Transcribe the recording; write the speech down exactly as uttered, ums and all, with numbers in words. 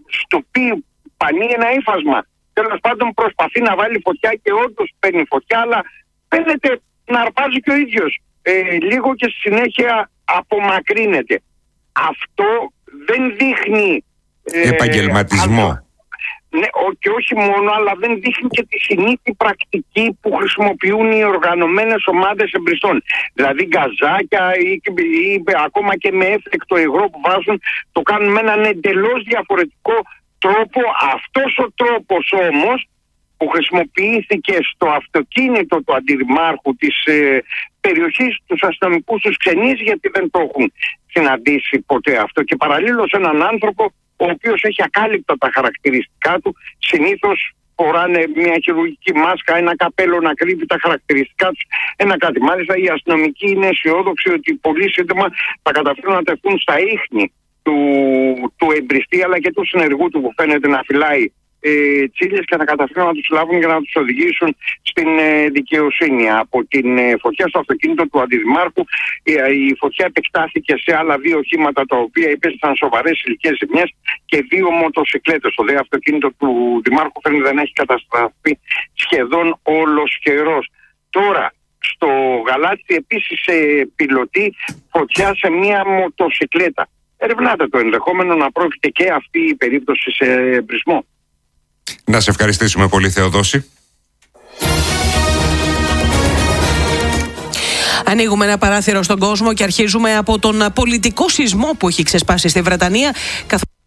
στο πει πανεί ένα ύφασμα. Τέλος πάντων προσπαθεί να βάλει φωτιά και όντως παίρνει φωτιά, αλλά φαίνεται να αρπάζει και ο ίδιος ε, λίγο και στη συνέχεια απομακρύνεται. Αυτό δεν δείχνει ε, επαγγελματισμό. α, ναι, και όχι μόνο, αλλά δεν δείχνει και τη συνήθη πρακτική που χρησιμοποιούν οι οργανωμένες ομάδες εμπριστών. Δηλαδή γκαζάκια ή, ή, ή ακόμα και με έφεκτο υγρό που βάζουν, το κάνουν με έναν εντελώς διαφορετικό τρόπο. Αυτός ο τρόπος όμως που χρησιμοποιήθηκε στο αυτοκίνητο του αντιδημάρχου της ε, περιοχής, τους αστυνομικούς τους ξενείς, γιατί δεν το έχουν συναντήσει ποτέ αυτό, και παραλλήλως έναν άνθρωπο ο οποίος έχει ακάλυπτα τα χαρακτηριστικά του. Συνήθως φοράνε μια χειρουργική μάσκα, ένα καπέλο να κρύβει τα χαρακτηριστικά τους, ένα κάτι. Μάλιστα οι αστυνομικοί είναι αισιόδοξοι ότι πολύ σύντομα θα καταφέρουν να τεθούν στα ίχνη του, του εμπριστή αλλά και του συνεργού του που φαίνεται να φυλάει ε, τσίλιες, και να καταφέρουν να τους λάβουν και να τους οδηγήσουν στην ε, δικαιοσύνη. Από την ε, φωτιά στο αυτοκίνητο του αντιδημάρχου, ε, η φωτιά επεκτάθηκε σε άλλα δύο οχήματα τα οποία υπέστησαν σοβαρές ηλικές ζημιές και δύο μοτοσυκλέτες. Το δε αυτοκίνητο του δημάρχου φαίνεται να έχει καταστραφεί σχεδόν ολοσχερός. Τώρα στο Γαλάτσι επίσης ε, πιλωτεί φωτιά σε μία μοτοσυκλέτα. Ερευνάται το ενδεχόμενο να πρόκειται και αυτή η περίπτωση σε εμπρισμό. Να σε ευχαριστήσουμε πολύ, Θεοδόση. Ανοίγουμε ένα παράθυρο στον κόσμο και αρχίζουμε από τον πολιτικό σεισμό που έχει ξεσπάσει στη Βρετανία.